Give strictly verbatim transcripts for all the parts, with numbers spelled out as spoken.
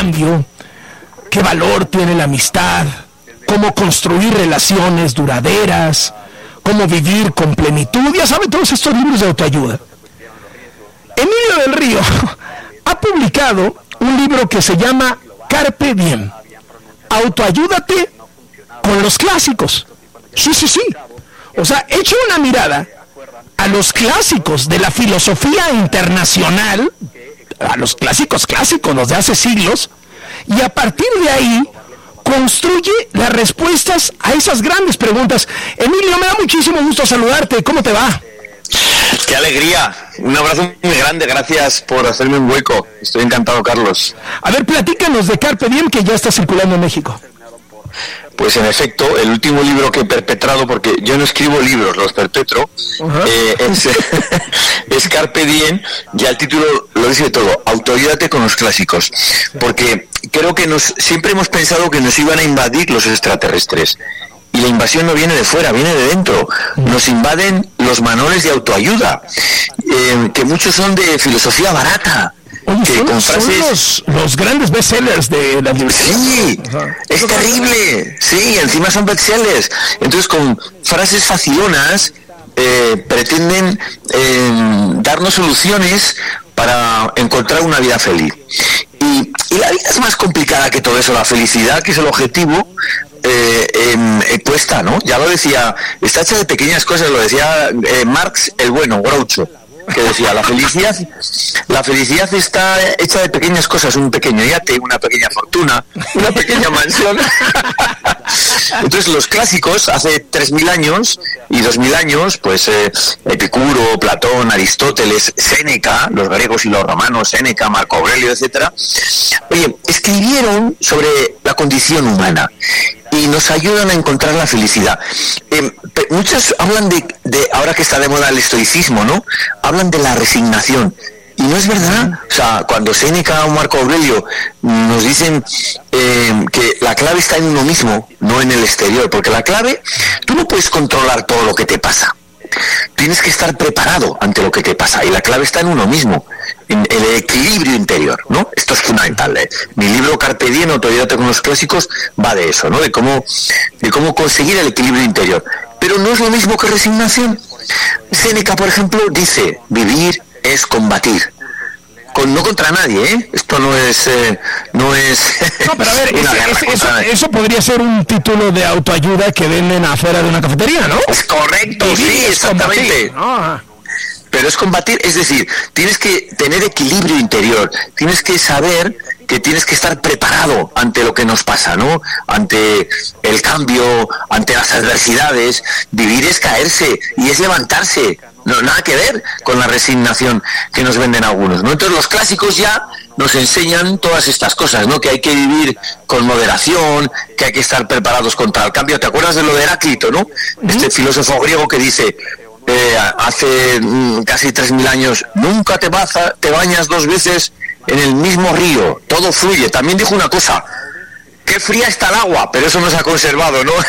cambio, qué valor tiene la amistad, cómo construir relaciones duraderas, cómo vivir con plenitud, ya saben, todos estos libros de autoayuda. Emilio del Río ha publicado un libro que se llama Carpe Diem, autoayúdate con los clásicos. Sí, sí, sí. O sea, echa una mirada a los clásicos de la filosofía internacional, a los clásicos clásicos, los de hace siglos, y a partir de ahí construye las respuestas a esas grandes preguntas. Emilio, me da muchísimo gusto saludarte. ¿Cómo te va? ¡Qué alegría! Un abrazo muy grande, gracias por hacerme un hueco. Estoy encantado, Carlos. A ver, platícanos de Carpe Diem, que ya está circulando en México. Pues en efecto, el último libro que he perpetrado, porque yo no escribo libros, los perpetro, uh-huh. eh, es, es Carpe Diem, ya el título lo dice todo, autoayúdate con los clásicos, porque creo que nos siempre hemos pensado que nos iban a invadir los extraterrestres, y la invasión no viene de fuera, viene de dentro. Nos invaden los manuales de autoayuda, eh, que muchos son de filosofía barata. Oye, que son, con frases... son los, los grandes bestsellers de la universidad. Sí, ajá. Es terrible. Sí, encima son bestsellers. Entonces, con frases facilonas, eh, pretenden eh, darnos soluciones para encontrar una vida feliz. Y, y la vida es más complicada que todo eso. La felicidad, que es el objetivo, eh, eh, cuesta, ¿no? Ya lo decía, está hecha de pequeñas cosas, lo decía eh, Marx el bueno, Groucho, que decía, la felicidad la felicidad está hecha de pequeñas cosas, un pequeño yate, una pequeña fortuna, una pequeña mansión. Entonces los clásicos, hace tres mil años y dos mil años, pues eh, Epicuro, Platón, Aristóteles, Séneca, los griegos y los romanos, Séneca, Marco Aurelio, etcétera, oye, escribieron sobre la condición humana y nos ayudan a encontrar la felicidad. Eh, muchos hablan de, de, ahora que está de moda el estoicismo, ¿no? Hablan de la resignación. Y no es verdad. O sea, cuando Séneca o Marco Aurelio nos dicen eh, que la clave está en uno mismo, no en el exterior, porque la clave, tú no puedes controlar todo lo que te pasa. Tienes que estar preparado ante lo que te pasa, y la clave está en uno mismo, en el equilibrio interior, ¿no? Esto es fundamental, ¿eh? Mi libro Carpe Diem, autoayúdate con los clásicos, va de eso, ¿no? De cómo, de cómo conseguir el equilibrio interior. Pero no es lo mismo que resignación. Séneca, por ejemplo, dice, vivir es combatir. Con, no contra nadie, ¿eh? Esto no es... Eh, no es no, pero a ver, ese, ese, eso, eso podría ser un título de autoayuda que venden afuera de una cafetería, ¿no? Es correcto, vivir sí, es exactamente. No. Pero es combatir, es decir, tienes que tener equilibrio interior, tienes que saber que tienes que estar preparado ante lo que nos pasa, ¿no? Ante el cambio, ante las adversidades. Vivir es caerse y es levantarse. No, nada que ver con la resignación que nos venden algunos, ¿no? Entonces los clásicos ya nos enseñan todas estas cosas, ¿no? Que hay que vivir con moderación, que hay que estar preparados contra el cambio. ¿Te acuerdas de lo de Heráclito, no? Uh-huh. Este filósofo griego que dice eh, hace mm, casi tres mil años, nunca te, baza, te bañas dos veces en el mismo río, todo fluye. También dijo una cosa, qué fría está el agua, pero eso no se ha conservado, ¿no?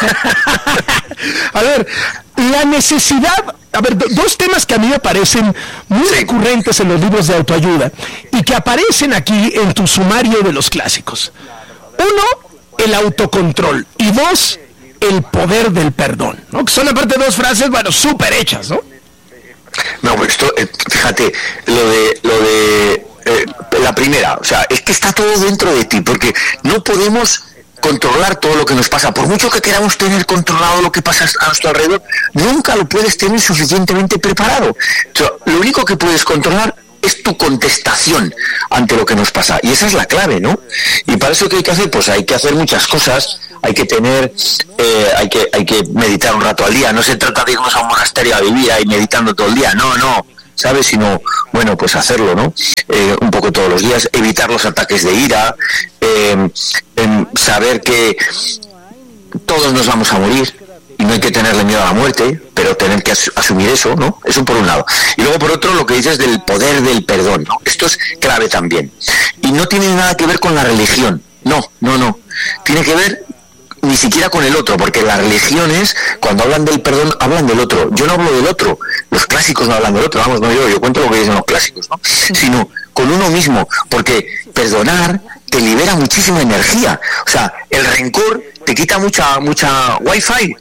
A ver, la necesidad, a ver, do, dos temas que a mí me parecen muy sí. recurrentes en los libros de autoayuda y que aparecen aquí en tu sumario de los clásicos. Uno, el autocontrol, y dos, el poder del perdón, ¿no? Que son aparte dos frases, bueno, súper hechas, ¿no? No, pues esto, eh, fíjate, lo de, lo de eh, la primera, o sea, es que está todo dentro de ti, porque no podemos controlar todo lo que nos pasa. Por mucho que queramos tener controlado lo que pasa a nuestro alrededor, nunca lo puedes tener suficientemente preparado. O sea, lo único que puedes controlar es tu contestación ante lo que nos pasa, y esa es la clave, ¿no? Y para eso, ¿qué hay que hacer? Pues hay que hacer muchas cosas. Hay que tener, eh, hay que hay que meditar un rato al día. No se trata de irnos a un monasterio a vivir ahí meditando todo el día, no, no, ¿sabes? Sino, bueno, pues hacerlo, ¿no? Eh, un poco todos los días, evitar los ataques de ira, eh, eh, saber que todos nos vamos a morir y no hay que tenerle miedo a la muerte, pero tener que as- asumir eso, ¿no? Eso por un lado. Y luego por otro, lo que dices del poder del perdón, ¿no? Esto es clave también. Y no tiene nada que ver con la religión, no, no, no. Tiene que ver ni siquiera con el otro, porque las religiones, cuando hablan del perdón, hablan del otro. Yo no hablo del otro, los clásicos no hablan del otro, vamos, no yo, yo cuento lo que dicen los clásicos, ¿no? Sino con uno mismo, porque perdonar te libera muchísima energía. O sea, el rencor te quita mucha mucha wifi,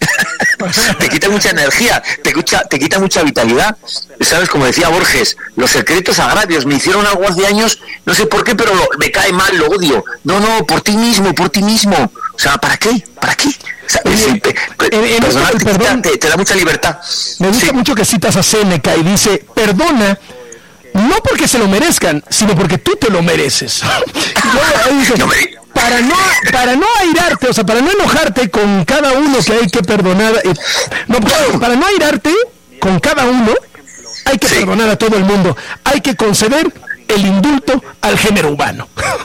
te quita mucha energía, te quita, te quita mucha vitalidad. ¿Sabes? Como decía Borges, los secretos agravios, me hicieron algo hace años, no sé por qué, pero lo, me cae mal, lo odio. No, no, por ti mismo, por ti mismo. O sea, ¿para qué? ¿Para qué? O sea, Oye, sí, pe, pe, en, en personal, te, perdón, te, te da mucha libertad. Me gusta sí. mucho que citas a Séneca y dice, perdona, no porque se lo merezcan, sino porque tú te lo mereces. Luego, dice, no me... para no para no airarte, o sea, para no enojarte con cada uno que hay que perdonar, eh, no, para no airarte con cada uno, hay que sí. perdonar a todo el mundo, hay que conceder el indulto al género humano.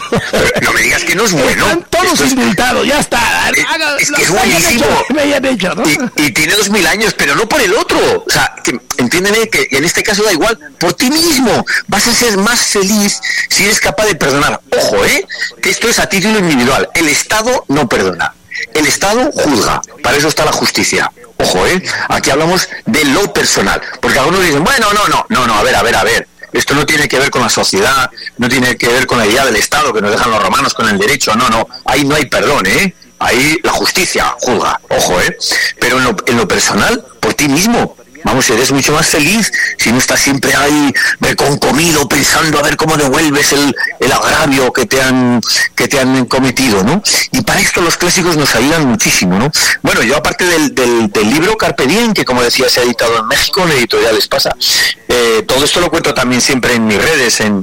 No me digas que no es bueno. Están todos Esto indultados, es, ya está. Es, Haga, es que es buenísimo. Me hayan hecho, ¿no? y, y tiene dos mil años, pero no por el otro. O sea, que, entiéndeme que en este caso da igual, por ti mismo. Vas a ser más feliz si eres capaz de perdonar. Ojo, ¿eh? Que esto es a título individual. El Estado no perdona. El Estado juzga. Para eso está la justicia. Ojo, ¿eh? Aquí hablamos de lo personal. Porque algunos dicen, bueno, no, no, no, no, a ver, a ver, a ver. Esto no tiene que ver con la sociedad, no tiene que ver con la idea del Estado que nos dejan los romanos, con el derecho, no, no, ahí no hay perdón, ¿eh? Ahí la justicia juzga, ojo, ¿eh? Pero en lo, en lo personal, por ti mismo, vamos, eres mucho más feliz si no estás siempre ahí reconcomido pensando a ver cómo devuelves el, el agravio que te han que te han cometido, ¿no? Y para esto los clásicos nos ayudan muchísimo, ¿no? Bueno, yo aparte del, del, del libro Carpe Diem, que como decía se ha editado en México, en Editoriales Pasa, eh, todo esto lo cuento también siempre en mis redes, en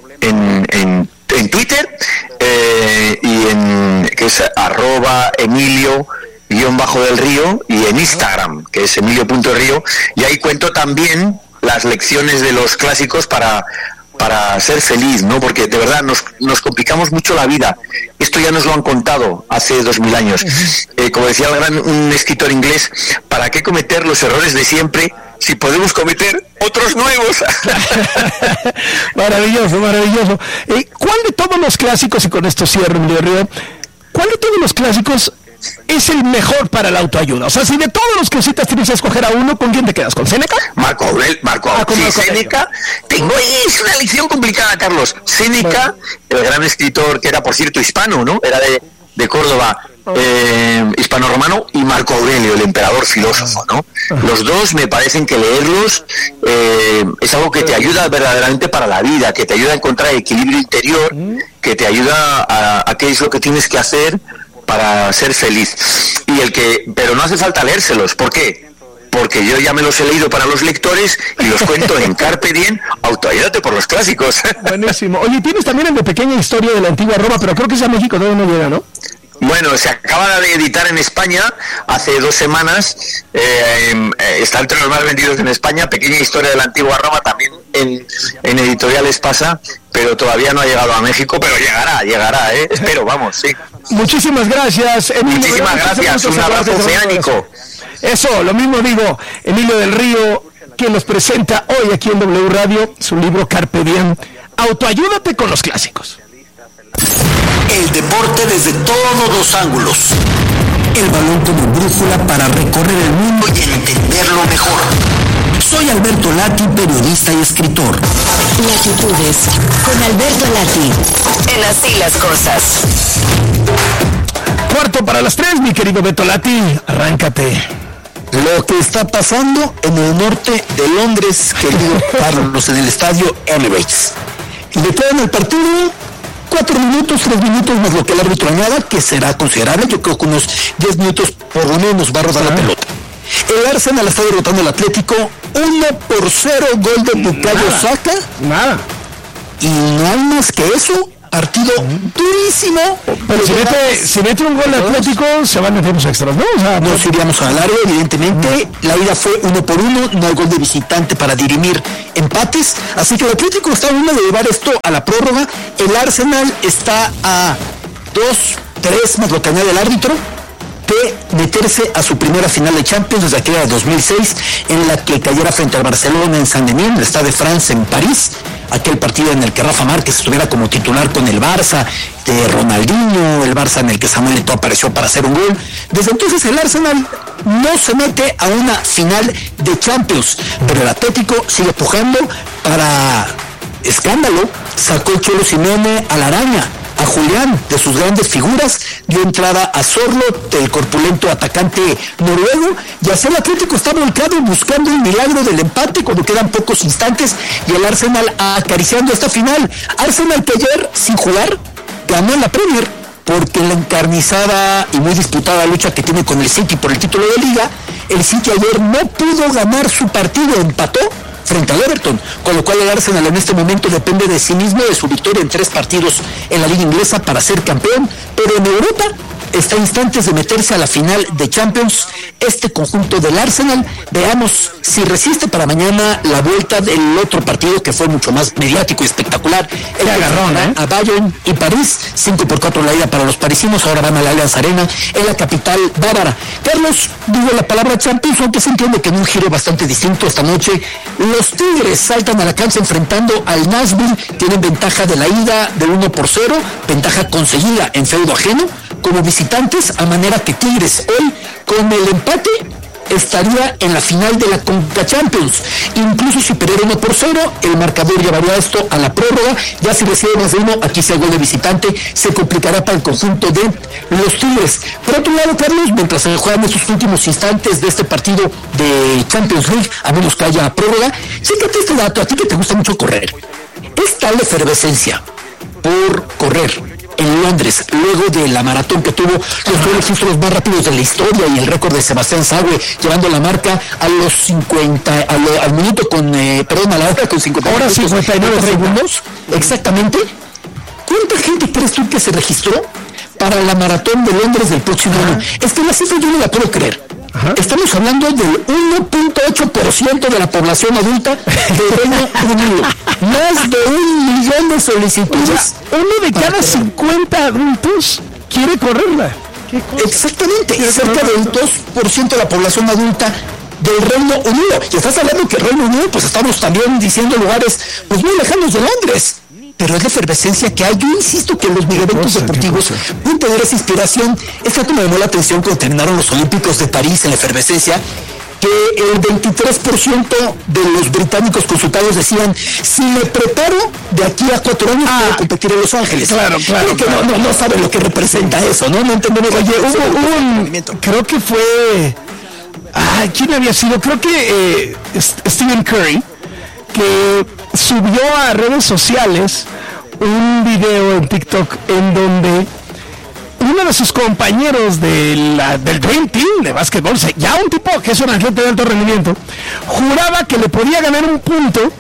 en, en, en Twitter, eh, y en que es arroba Emilio guión bajo del Río, y en Instagram, que es emilio.río, y ahí cuento también las lecciones de los clásicos para para ser feliz, ¿no? Porque de verdad nos, nos complicamos mucho la vida. Esto ya nos lo han contado hace dos mil años. Eh, como decía el gran, un escritor inglés, ¿para qué cometer los errores de siempre si podemos cometer otros nuevos? Maravilloso, maravilloso. Eh, ¿Cuál de todos los clásicos, y con esto cierro, Emilio Río, cuál de todos los clásicos es el mejor para la autoayuda? O sea, si de todos los que citas tienes que escoger a uno, ¿con quién te quedas? ¿Con Séneca? Marco Aurelio, Marco ah, Aurelio. Sí, Séneca. Tengo es una lección complicada, Carlos. Séneca, bueno. El gran escritor que era, por cierto, hispano, ¿no? Era de, de Córdoba, eh, hispano-romano, y Marco Aurelio, el emperador filósofo, ¿no? Los dos me parecen que leerlos eh, es algo que te ayuda verdaderamente para la vida, que te ayuda a encontrar equilibrio interior, que te ayuda a, a qué es lo que tienes que hacer para ser feliz. Y el que, pero no hace falta leérselos. ¿Por qué? Porque yo ya me los he leído para los lectores y los cuento en Carpe Diem, autoayúdate por los clásicos. Buenísimo. Oye, tienes también el de Pequeña Historia de la Antigua Roma, pero creo que es a México, todavía no llega, ¿no? Bueno, se acaba de editar en España hace dos semanas, eh, está entre los más vendidos en España, Pequeña Historia de la Antigua Roma, también en, en Editoriales Pasa, pero todavía no ha llegado a México, pero llegará, llegará, ¿eh? Espero, vamos, sí. Muchísimas gracias, Emilio. Muchísimas gracias, un abrazo oceánico. Eso, lo mismo digo, Emilio del Río, quien nos presenta hoy aquí en W Radio su libro Carpe Diem, autoayúdate con los clásicos. El deporte desde todos los ángulos. El balón como brújula para recorrer el mundo y entenderlo mejor. Soy Alberto Lati, periodista y escritor. Latitudes con Alberto Lati. En Así las Cosas. Cuarto para las tres, mi querido Beto Lati, arráncate. Lo que está pasando en el norte de Londres, querido Carlos, en el estadio Emirates. Le quedan el partido cuatro minutos, tres minutos más lo que el árbitro añada, que será considerable. Yo creo que unos diez minutos por lo menos va a rodar ah. la pelota. El Arsenal está derrotando al Atlético uno por cero, gol de Bukayo Saka. Nada. Y no hay más que eso. Partido durísimo. Pero si mete, si mete un gol de Atlético, se van a meter los extras, ¿no? O sea, nos iríamos a largo, evidentemente. Uh-huh. La ida fue uno por uno, no hay gol de visitante para dirimir empates. Así que el Atlético está a uno de llevar esto a la prórroga. El Arsenal está a dos, tres más lo que añade el árbitro, de meterse a su primera final de Champions desde aquella de dos mil seis, en la que cayera frente al Barcelona en Saint-Denis, en el Stade de France en París, aquel partido en el que Rafa Márquez estuviera como titular con el Barça, de Ronaldinho, el Barça en el que Samuel Eto'o apareció para hacer un gol. Desde entonces el Arsenal no se mete a una final de Champions, pero el Atlético sigue pujando. Para escándalo, sacó el Cholo Simeone a la araña, a Julián capitán de sus grandes figuras, dio entrada a Sorloth, el corpulento atacante noruego, y así el Atlético está volcado buscando el milagro del empate cuando quedan pocos instantes, y el Arsenal acariciando esta final. Arsenal que ayer, sin jugar, ganó en la Premier, porque la encarnizada y muy disputada lucha que tiene con el City por el título de Liga, el City ayer no pudo ganar su partido, empató frente al Everton, con lo cual el Arsenal en este momento depende de sí mismo, de su victoria en tres partidos en la Liga Inglesa para ser campeón, pero en Europa está a instantes de meterse a la final de Champions este conjunto del Arsenal. Veamos si resiste para mañana la vuelta del otro partido que fue mucho más mediático y espectacular, el agarrón ¿eh? a Bayern y París, cinco por cuatro la ida para los parisinos. Ahora van a la Allianz Arena en la capital bávara. Carlos, digo la palabra Champions, aunque se entiende que en un giro bastante distinto esta noche los Tigres saltan a la cancha enfrentando al Nashville, tienen ventaja de la ida de uno por cero, ventaja conseguida en feudo ajeno como visitantes, a manera que Tigres hoy con el empate estaría en la final de la Conca Champions. Incluso si perdiera uno por cero, el marcador llevaría esto a la prórroga. Ya si recibe más de uno, aquí se gol de visitante, se complicará para el conjunto de los Tigres. Por otro lado, Carlos, mientras se juegan estos últimos instantes de este partido de Champions League, a menos que haya prórroga, chécate este dato, a ti que te gusta mucho correr. Es tal la efervescencia por correr en Londres, luego de la maratón que tuvo los dos registros más rápidos de la historia y el récord de Sebastián Sague, llevando la marca a los cincuenta, a lo, al minuto con, eh, perdón, a la hora con cincuenta, ahora cincuenta y nueve segundos, exactamente. ¿Cuánta gente crees tú que se registró para la maratón de Londres del próximo Ajá. año? Es que la cifra yo no la puedo creer. Ajá. Estamos hablando del uno punto ocho por ciento de la población adulta del Reino Unido. Más de un millón de solicitudes. O sea, uno de cada cincuenta adultos quiere correrla. Exactamente, cerca del dos por ciento de la población adulta del Reino Unido. Y estás hablando que el Reino Unido, pues estamos también diciendo lugares pues muy lejanos de Londres. Pero es la efervescencia que hay. Yo insisto que los megaeventos deportivos pueden tener esa inspiración. Esta me llamó la atención cuando terminaron los Olímpicos de París en la efervescencia, que el veintitrés por ciento de los británicos consultados decían, si me preparo de aquí a cuatro años ah, puedo competir en Los Ángeles. Claro, claro. Creo que claro. No, no, no saben lo que representa eso, ¿no? No entendemos. Oye, hubo, hubo un, creo que fue, ah, ¿quién había sido? Creo que eh, Stephen Curry, que subió a redes sociales un video en TikTok en donde uno de sus compañeros de la, del Dream Team de básquetbol, ya un tipo que es un atleta de alto rendimiento, juraba que le podía ganar un punto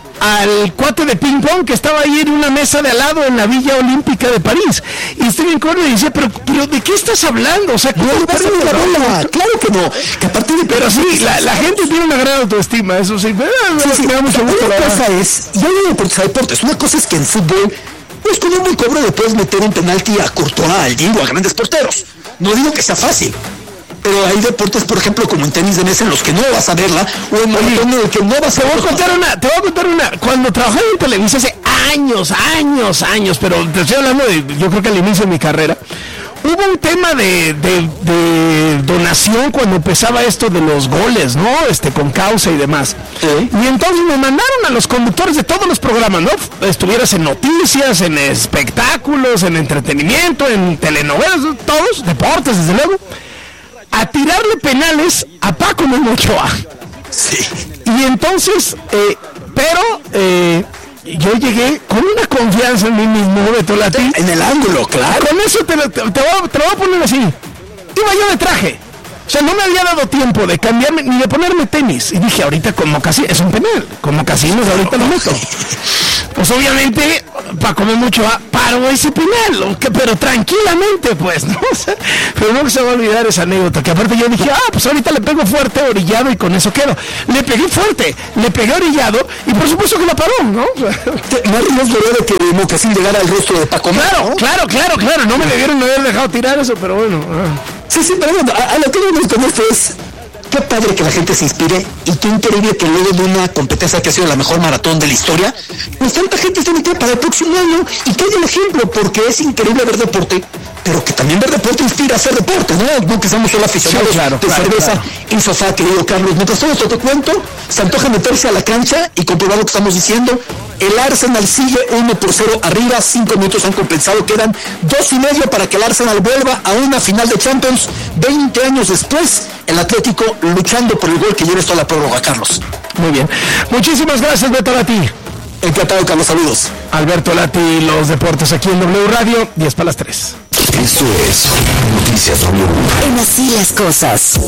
al cuate de ping pong que estaba ahí en una mesa de al lado en la Villa Olímpica de París. Y Stephen Curry le dice, pero, pero ¿de qué estás hablando? O sea, ¿cómo no, vas a la bola? Claro que no. Que a partir de pero sí, la, la gente tiene una gran autoestima, eso sí. Pero, sí, sí, me da mucho gusto. Una cosa es, y hay deportes a deportes, una cosa es que en fútbol, pues con un buen cobro le puedes meter un penalti a Courtois, al Diego, a grandes porteros. No digo que sea fácil. Pero hay deportes, por ejemplo, como en tenis de mesa, en los que no vas a verla, o en maratón en el que no vas a verla. Te voy a contar una, te voy a contar una. Cuando trabajaba en Televisa hace años, años, años, pero te estoy hablando de, yo creo que al inicio de mi carrera, hubo un tema de, de, de donación cuando empezaba esto de los goles, ¿no? Este, con causa y demás. ¿Sí? Y entonces me mandaron a los conductores de todos los programas, ¿no? Estuvieras en noticias, en espectáculos, en entretenimiento, en telenovelas, todos, deportes, desde luego, a tirarle penales a Paco Memo Ochoa. Sí. Y entonces, eh, pero eh, yo llegué con una confianza en mí mismo, Beto Lati. En el ángulo, claro. Con eso te, te, te, voy a, te lo voy a poner así. Iba yo de traje. O sea, no me había dado tiempo de cambiarme ni de ponerme tenis. Y dije, ahorita con mocasines, es un penal. Con mocasines ahorita lo meto. Pues obviamente, Paco Memo Ochoa paró ese penal, pero tranquilamente, pues, ¿no? O sea, pero no se va a olvidar esa anécdota, que aparte yo dije, ah, pues ahorita le pego fuerte, orillado, y con eso quedo. Le pegué fuerte, le pegué orillado, y por supuesto que la paró, ¿no? No riesgo de que el mocasín llegara al rostro de Paco Memo. Claro, claro, claro, claro, no me debieron haber dejado tirar eso, pero bueno. Sí, sí, pero bueno, a, a lo que nos con esto es, qué padre que la gente se inspire y qué increíble que luego de una competencia que ha sido la mejor maratón de la historia, pues tanta gente se mete para el próximo año y que haya el ejemplo, porque es increíble ver deporte, pero que también ver deporte inspira a hacer deporte, ¿no? No que seamos solo aficionados sí, claro, de claro, cerveza claro. y sofá, querido Carlos. Mientras todo esto te cuento, se antoja meterse a la cancha y comprobar lo que estamos diciendo. El Arsenal sigue uno por cero arriba, cinco minutos han compensado, quedan dos y medio para que el Arsenal vuelva a una final de Champions. veinte años después, el Atlético luchando por el gol que lleva esto a la prórroga, Carlos. Muy bien. Muchísimas gracias, Beto Lati. Encantado, Carlos, saludos. Alberto Lati, los deportes aquí en W Radio, diez para las tres. Esto es Noticias W. En Así las Cosas.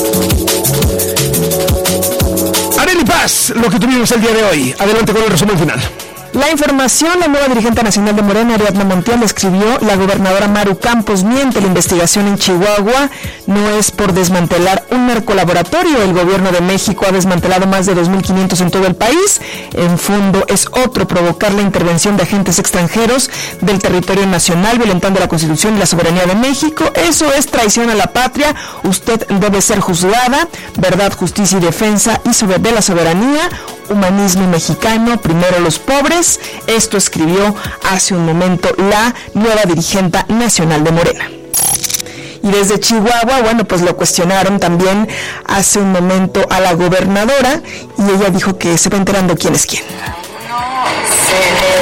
Arely Paz, lo que tuvimos el día de hoy. Adelante con el resumen final. La información, la nueva dirigente nacional de Morena, Ariadna Montiel, escribió: la gobernadora Maru Campos miente, la investigación en Chihuahua no es por desmantelar un narcolaboratorio. El gobierno de México ha desmantelado más de dos mil quinientos en todo el país. En fondo es otro, provocar la intervención de agentes extranjeros del territorio nacional, violentando la Constitución y la soberanía de México. Eso es traición a la patria. Usted debe ser juzgada. Verdad, justicia y defensa y sobre de la soberanía. Humanismo mexicano, primero los pobres. Esto escribió hace un momento la nueva dirigente nacional de Morena. Y desde Chihuahua, bueno, pues lo cuestionaron también hace un momento a la gobernadora y ella dijo que se va enterando quién es quién. Se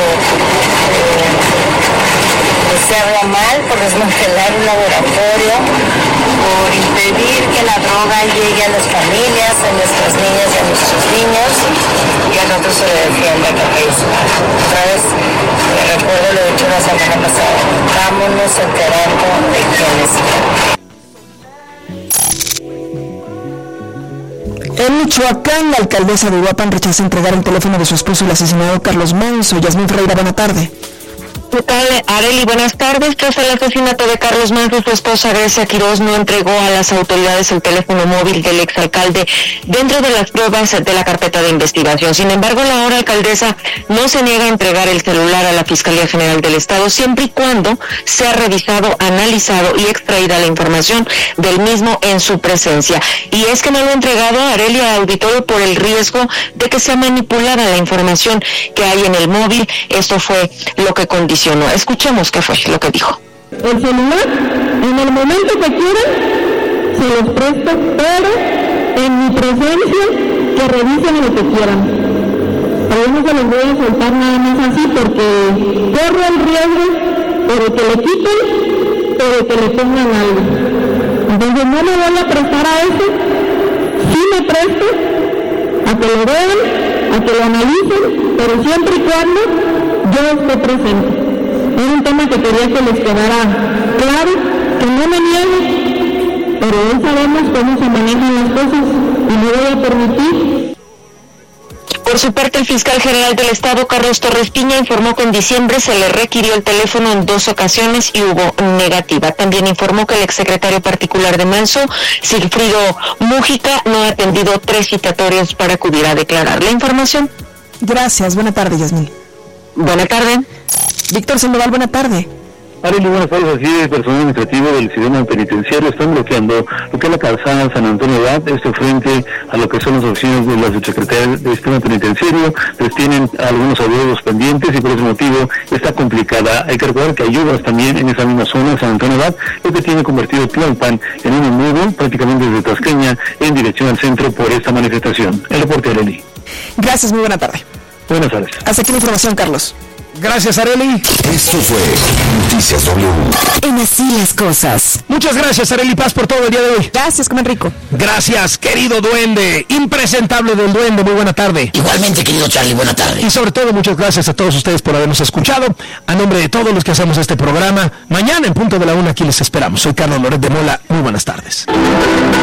le, se habla mal por desmantelar un laboratorio, por impedir que la droga llegue a las familias, a nuestras niñas y a nuestros niños, y a nosotros se le defiende que es mal. Otra vez, me recuerdo lo dicho la semana pasada, vámonos enterando de quién es quién. En Michoacán, la alcaldesa de Uruapan rechaza entregar el teléfono de su esposo, el asesinado Carlos Manso. Yasmín Ferreira, buena tarde. ¿Qué tal, Arely? Buenas tardes. Tras el asesinato de Carlos Manso, su esposa Grecia Quiroz no entregó a las autoridades el teléfono móvil del exalcalde dentro de las pruebas de la carpeta de investigación. Sin embargo, la ahora alcaldesa no se niega a entregar el celular a la Fiscalía General del Estado, siempre y cuando sea revisado, analizado y extraída la información del mismo en su presencia. Y es que no lo ha entregado a Arely al auditorio por el riesgo de que sea manipulada la información que hay en el móvil. Esto fue lo que condicionó. Escuchemos qué fue lo que dijo. El celular, en el momento que quieran, se los presto, pero en mi presencia, que revisen lo que quieran. Pero no se los voy a soltar nada más así, porque corro el riesgo de que le quiten o de que le pongan algo. Entonces no me voy a prestar a eso, sí me presto a que lo vean, a que lo analicen, pero siempre y cuando yo esté presente. Era un tema que quería que les quedara claro, que no me niego, pero hoy sabemos cómo se manejan las cosas y no voy a permitir. Por su parte, el fiscal general del Estado, Carlos Torres Piña, informó que en diciembre se le requirió el teléfono en dos ocasiones y hubo negativa. También informó que el exsecretario particular de Manso, Sigfrido Mújica, no ha atendido tres citatorios para acudir a declarar. La información. Gracias, buena tarde, Yasmín. Buena tarde. Víctor Sandoval, buena tarde. Arely, buenas tardes. Así el personal administrativo del sistema penitenciario están bloqueando lo que es la calzada San Antonio Abad, esto frente a lo que son las oficinas de la subsecretaría del sistema penitenciario. Les tienen algunos adeudos pendientes y por ese motivo está complicada. Hay que recordar que hay obras también en esa misma zona, San Antonio Abad, lo que tiene convertido Tlalpan en un embudo prácticamente desde Tasqueña en dirección al centro por esta manifestación. El reporte, Arely. Gracias, muy buena tarde. Buenas tardes. Hasta aquí la información, Carlos. Gracias, Arely. Esto fue Noticias W. En Así las Cosas. Muchas gracias, Arely Paz, por todo el día de hoy. Gracias, comen rico. Gracias, querido duende, impresentable del duende, muy buena tarde. Igualmente, querido Charlie, buena tarde. Y sobre todo, muchas gracias a todos ustedes por habernos escuchado. A nombre de todos los que hacemos este programa, mañana en punto de la una aquí les esperamos. Soy Carlos Loret de Mola, muy buenas tardes.